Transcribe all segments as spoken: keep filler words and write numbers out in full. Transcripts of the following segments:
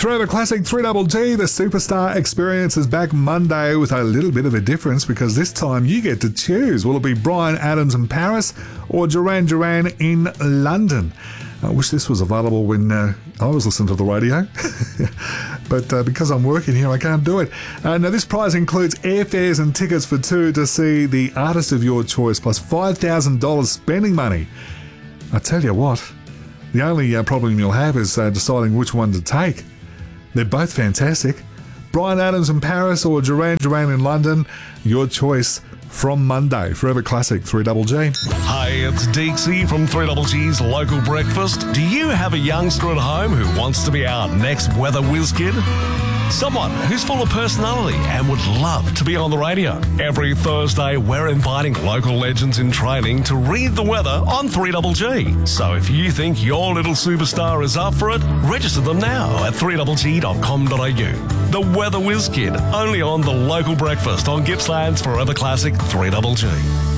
Forever Classic three Double G, the Superstar Experience is back Monday with a little bit of a difference because this time you get to choose. Will it be Bryan Adams in Paris or Duran Duran in London? I wish this was available when uh, I was listening to the radio, but uh, because I'm working here, I can't do it. Uh, now, this prize includes airfares and tickets for two to see the artist of your choice, plus five thousand dollars spending money. I tell you what, the only uh, problem you'll have is uh, deciding which one to take. They're both fantastic. Bryan Adams in Paris or Duran Duran in London, your choice from Monday. Forever Classic three Double G. Hey, it's Deeksy from three Double G's Local Breakfast. Do you have a youngster at home who wants to be our next weather whiz kid? Someone who's full of personality and would love to be on the radio. Every Thursday, we're inviting local legends in training to read the weather on three Double G. So if you think your little superstar is up for it, register them now at three double g dot com dot a u. The Weather Whiz Kid, only on the Local Breakfast on Gippsland's Forever Classic three Double G.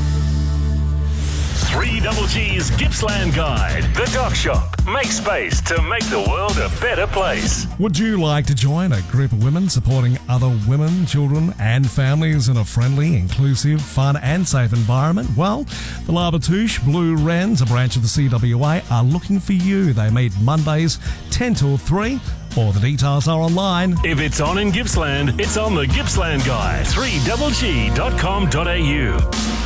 three Double G's Gippsland Guide. The Doc Shop. Make space to make the world a better place. Would you like to join a group of women supporting other women, children and families in a friendly, inclusive, fun and safe environment? Well, the Labatouche Blue Wrens, a branch of the C W A, are looking for you. They meet Mondays ten till three. All the details are online. If it's on in Gippsland, it's on the Gippsland Guide. three double g dot com dot a u.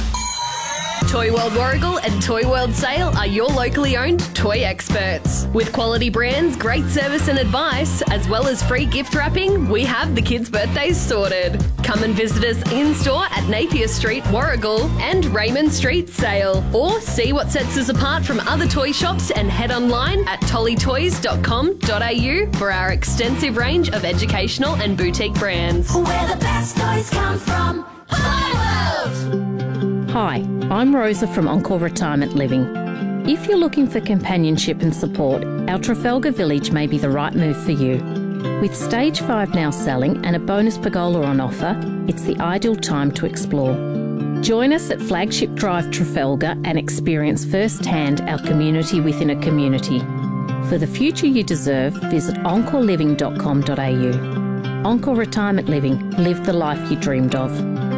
Toy World Warragul and Toy World Sale are your locally owned toy experts. With quality brands, great service and advice, as well as free gift wrapping, we have the kids' birthdays sorted. Come and visit us in-store at Napier Street, Warragul and Raymond Street, Sale. Or see what sets us apart from other toy shops and head online at tolly toys dot com dot a u for our extensive range of educational and boutique brands. Where the best toys come from. Toy World! Hi, I'm Rosa from Encore Retirement Living. If you're looking for companionship and support, our Trafalgar Village may be the right move for you. With Stage five now selling and a bonus pergola on offer, it's the ideal time to explore. Join us at Flagship Drive Trafalgar and experience firsthand our community within a community. For the future you deserve, visit encore living dot com dot a u. Encore Retirement Living. Live the life you dreamed of.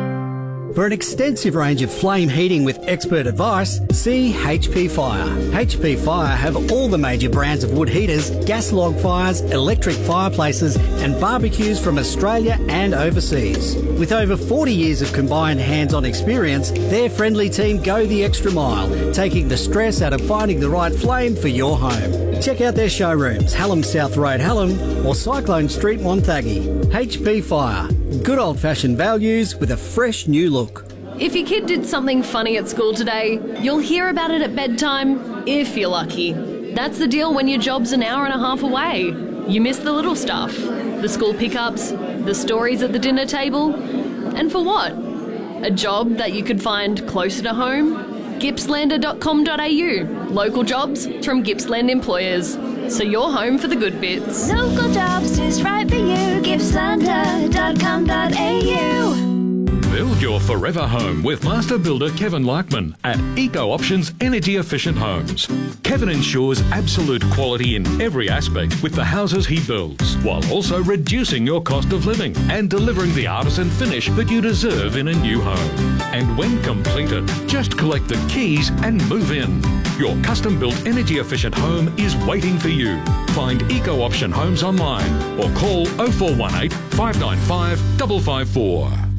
For an extensive range of flame heating with expert advice, see H P Fire. H P Fire have all the major brands of wood heaters, gas log fires, electric fireplaces and barbecues from Australia and overseas. With over forty years of combined hands-on experience, their friendly team go the extra mile, taking the stress out of finding the right flame for your home. Check out their showrooms, Hallam South Road, Hallam or Cyclone Street, Wonthaggi. H P Fire. Good old-fashioned values with a fresh new look. If your kid did something funny at school today, you'll hear about it at bedtime, if you're lucky. That's the deal when your job's an hour and a half away. You miss the little stuff, the school pickups, the stories at the dinner table. And for what? A job that you could find closer to home? gippslander dot com dot a u. Local jobs from Gippsland employers. So you're home for the good bits. Local jobs is right for you. gippslander dot com dot a u. Build your forever home with master builder Kevin Larkman at Eco Options Energy Efficient Homes. Kevin ensures absolute quality in every aspect with the houses he builds, while also reducing your cost of living and delivering the artisan finish that you deserve in a new home. And when completed, just collect the keys and move in. Your custom-built energy-efficient home is waiting for you. Find Eco Option Homes online or call oh four one eight, five nine five, five five four.